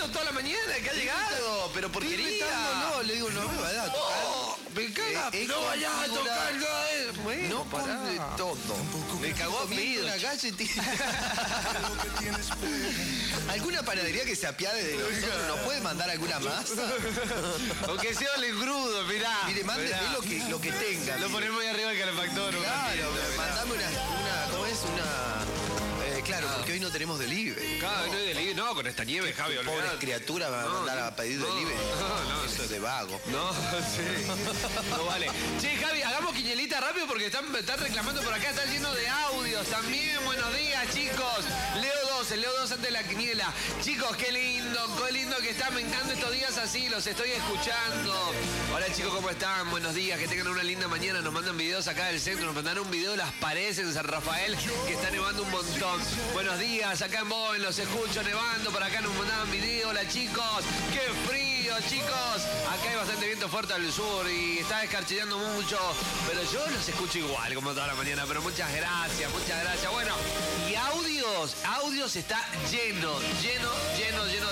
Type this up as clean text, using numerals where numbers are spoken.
toda la mañana que ha llegado, pero porquería. No, le digo, no me vayas a tocar. Me caga, no vayas a tocar nada de eso. Bueno, No pará. come todo. Me cagó a Comiendo pedo. una galletita. ¿Alguna panadería que se apiade de nosotros nos puede mandar alguna masa? Aunque sea el engrudo, mirá. Mire, mándeme lo que tenga. Lo ponemos ahí arriba del calefactor. Claro, mandame una ¿cómo es? Claro, porque hoy no tenemos delivery. Claro, no hay delivery. No, con esta nieve, Javi, Pobre olvidate. criatura va a mandar a pedir delivery. No, Eso es de vago. No, sí. No vale. Che, Javi, hagamos quinielita rápido porque están reclamando por acá, están llenos de audios también. Buenos días, chicos. Leo 2 antes de la quiniela. Chicos, qué lindo que están. Me encantan estos días así, los estoy escuchando. Hola, chicos, ¿cómo están? Buenos días, que tengan una linda mañana. Nos mandan videos acá del centro, nos mandaron un video de las paredes en San Rafael que está nevando un montón. Buenos días, acá en Bowen los escucho nevando, por acá nos mandaban video. Hola, chicos, qué frío, chicos. Acá hay bastante viento fuerte al sur y está descarchillando mucho, pero yo los escucho igual como toda la mañana. Pero muchas gracias. Bueno, y audios está lleno